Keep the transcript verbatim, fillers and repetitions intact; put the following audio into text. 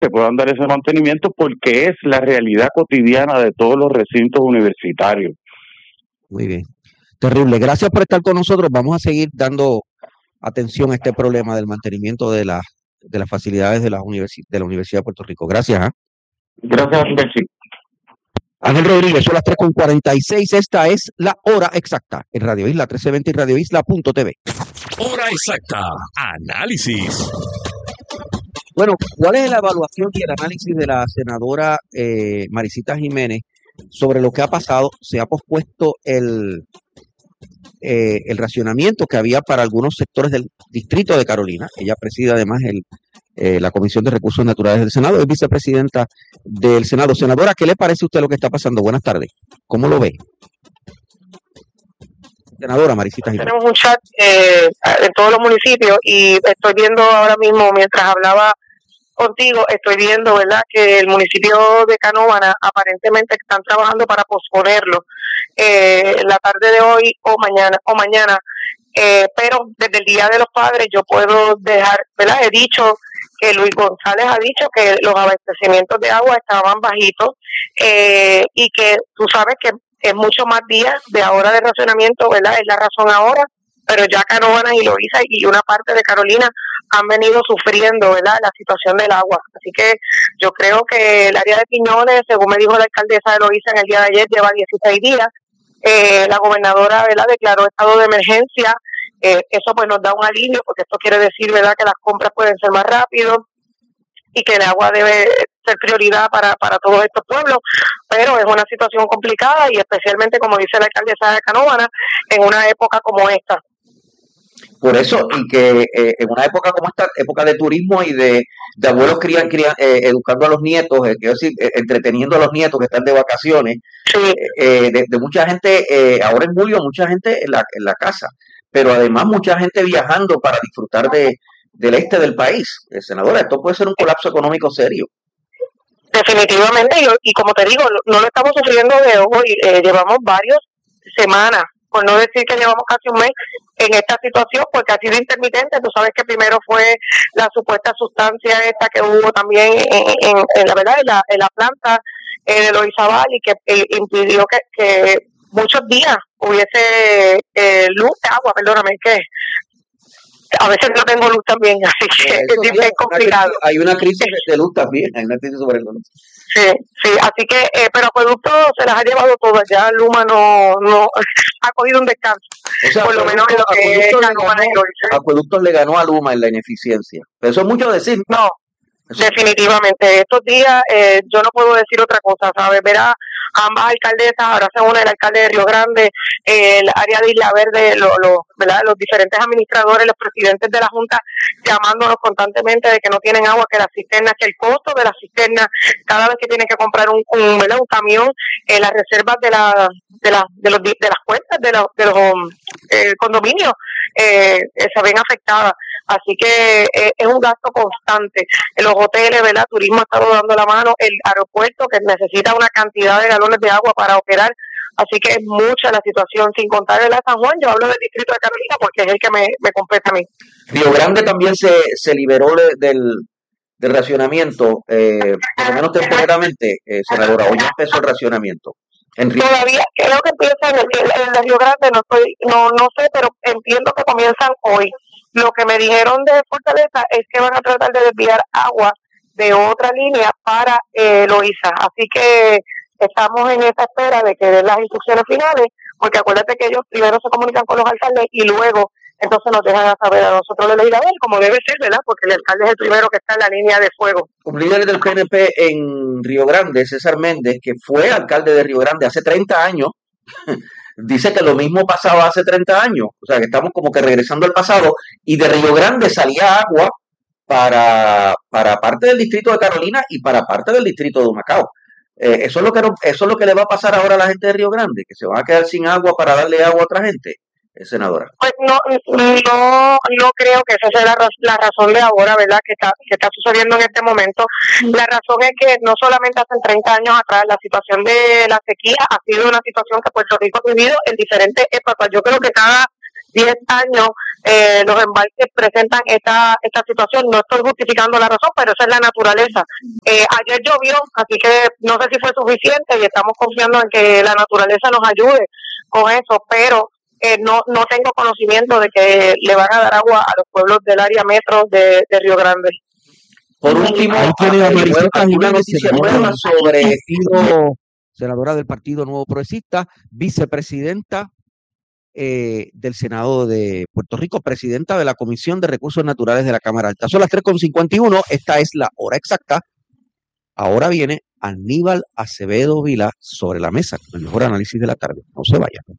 se puedan dar ese mantenimiento, porque es la realidad cotidiana de todos los recintos universitarios. Muy bien. Terrible. Gracias por estar con nosotros. Vamos a seguir dando atención a este problema del mantenimiento de, la, de las facilidades de la, universi de la Universidad de Puerto Rico. Gracias. ¿eh? Gracias, Betsy. Ángel Rodríguez, son las tres con cuarenta y seis. Esta es la hora exacta en Radio Isla trece veinte y Radio Isla punto T V. Hora exacta. Análisis. Bueno, ¿cuál es la evaluación y el análisis de la senadora eh, Maricita Jiménez sobre lo que ha pasado? Se ha pospuesto el, eh, el racionamiento que había para algunos sectores del Distrito de Carolina. Ella preside además el, eh, la Comisión de Recursos Naturales del Senado, es vicepresidenta del Senado. Senadora, ¿qué le parece a usted lo que está pasando? Buenas tardes. ¿Cómo lo ve? Senadora Maricita Jiménez. Tenemos un chat eh, en todos los municipios y estoy viendo ahora mismo, mientras hablaba contigo, estoy viendo, ¿verdad?, que el municipio de Canóvana aparentemente están trabajando para posponerlo eh, la tarde de hoy o mañana, o mañana eh, pero desde el Día de los Padres yo puedo dejar, ¿verdad?, he dicho que Luis González ha dicho que los abastecimientos de agua estaban bajitos eh, y que tú sabes que es mucho más días de ahora de racionamiento, ¿verdad? Es la razón ahora, pero ya Canóvanas y Loíza y una parte de Carolina han venido sufriendo, ¿verdad?, la situación del agua. Así que yo creo que el área de Piñones, según me dijo la alcaldesa de Loíza en el día de ayer, lleva dieciséis días. Eh, la gobernadora, ¿verdad?, declaró estado de emergencia. Eh, eso pues nos da un alivio, porque esto quiere decir, ¿verdad?, que las compras pueden ser más rápido y que el agua debe ser prioridad para, para todos estos pueblos, pero es una situación complicada y especialmente, como dice la alcaldesa de Canóvanas, en una época como esta. Por eso, y que eh, en una época como esta, época de turismo y de, de abuelos crían, crían, eh, educando a los nietos, eh, quiero decir, eh, entreteniendo a los nietos que están de vacaciones, sí. eh, de, de mucha gente, eh, ahora en julio, mucha gente en la, en la casa, pero además mucha gente viajando para disfrutar de del este del país. Eh, senadora, esto puede ser un colapso económico serio. Definitivamente, y, y como te digo, no lo estamos sufriendo de hoy, eh, llevamos varias semanas, por no decir que llevamos casi un mes en esta situación, porque ha sido intermitente. Tú sabes que primero fue la supuesta sustancia esta que hubo también en, en, en la verdad en la, en la planta eh, de Loizabal y que eh, impidió que, que muchos días hubiese eh, luz, agua, perdóname, que a veces no tengo luz también, así que es, sí, es complicado. Una crisis, hay una crisis de luz también, hay una crisis sobre el luz. Sí, sí, así que, eh, pero Acueducto se las ha llevado todas, ya Luma no, no ha cogido un descanso, o sea, por lo menos en lo que es Canóvanas y Loíza. Acueductos le ganó a Luma en la ineficiencia, pero eso es mucho decir. No, eso. Definitivamente, estos días eh, yo no puedo decir otra cosa, ¿sabes? Verá, ambas alcaldesas, ahora se une el alcalde de Río Grande, eh, el área de Isla Verde, lo, lo, ¿verdad?, los diferentes administradores, los presidentes de la Junta, llamándonos constantemente de que no tienen agua, que las cisternas, que el costo de las cisternas, cada vez que tienen que comprar un, un, ¿verdad?, un camión, eh, las reservas de, la, de, la, de, los, de las cuentas de, la, de los eh, condominios eh, eh, se ven afectadas. Así que eh, es un gasto constante. En los hoteles, ¿verdad?, turismo ha estado dando la mano, el aeropuerto que necesita una cantidad de galones de agua para operar, así que es mucha la situación, sin contar el de San Juan. Yo hablo del distrito de Carolina porque es el que me, me compete a mí. Río Grande también se, se liberó de, del, del racionamiento, eh, por lo menos temporalmente, eh, senadora, hoy empezó el racionamiento. En Río. Todavía creo que empieza en el, en el Río Grande, no, estoy, no, no sé, pero entiendo que comienzan hoy. Lo que me dijeron de Fortaleza es que van a tratar de desviar agua de otra línea para eh, Loíza. Así que estamos en esa espera de que den las instrucciones finales, porque acuérdate que ellos primero se comunican con los alcaldes y luego entonces nos dejan a saber a nosotros de legisladores, como debe ser, ¿verdad? Porque el alcalde es el primero que está en la línea de fuego. Un líder del P N P en Río Grande, César Méndez, que fue alcalde de Río Grande hace treinta años, dice que lo mismo pasaba hace treinta años, o sea que estamos como que regresando al pasado, y de Río Grande salía agua para, para parte del distrito de Carolina y para parte del distrito de Humacao. Eh, eso es lo que no, eso es lo que le va a pasar ahora a la gente de Río Grande, que se van a quedar sin agua para darle agua a otra gente, eh, senadora. Pues no, no, no creo que esa sea la, la razón de ahora, ¿verdad?, que está, que está sucediendo en este momento. La razón es que no solamente hace treinta años atrás la situación de la sequía ha sido una situación que Puerto Rico ha vivido en diferentes épocas. Yo creo que cada diez años eh, los embalses presentan esta esta situación. No estoy justificando la razón, pero esa es la naturaleza. Eh, ayer llovió, así que no sé si fue suficiente y estamos confiando en que la naturaleza nos ayude con eso, pero eh, no no tengo conocimiento de que le van a dar agua a los pueblos del área metro de, de Río Grande. Por último, Ahí tiene a Maricita una Jiménez, noticia senadora nueva del sobre partido, senadora del Partido Nuevo Progresista, vicepresidenta eh, del Senado de Puerto Rico, presidenta de la Comisión de Recursos Naturales de la Cámara Alta. Son las tres con cincuenta y uno, esta es la hora exacta. Ahora viene Aníbal Acevedo Vilá sobre la mesa, el mejor análisis de la tarde. No se vayan.